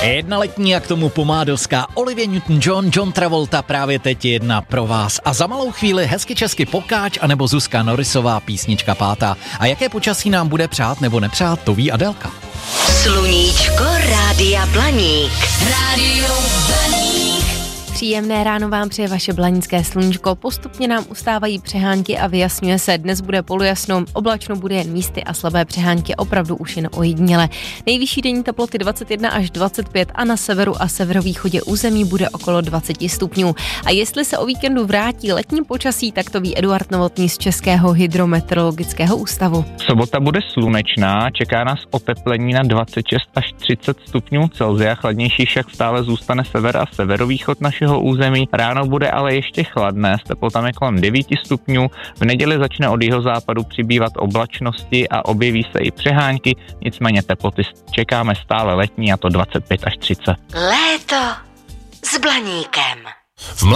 Jedna letní a k tomu pomádovská Olivia Newton-John, John Travolta právě teď jedna pro vás. A za malou chvíli hezky česky Pokáč anebo Zuzka Norisová písnička pátá. A jaké počasí nám bude přát nebo nepřát, to ví Adélka. Sluníčko Rádia Blaník. Rádio Blaník. Příjemné ráno vám přeje vaše blanické sluníčko. Postupně nám ustávají přehánky a vyjasňuje se. Dnes bude polojasno, oblačno bude jen místy a slabé přehánky opravdu už jen ojediněle. Nejvyšší denní teploty 21 až 25 a na severu a severovýchodě území bude okolo 20 stupňů. A jestli se o víkendu vrátí letní počasí, tak to ví Eduard Novotný z Českého hydrometeorologického ústavu. Sobota bude slunečná, čeká nás oteplení na 26 až 30 stupňů Celsia, chladnější však stále zůstane sever a severovýchod našeho území. Ráno bude ale ještě chladné, s teplotami kolem 9 stupňů. V neděli začne od jihozápadu přibývat oblačnosti a objeví se i přehánky, nicméně teploty čekáme stále letní, a to 25 až 30. Léto s Blaníkem.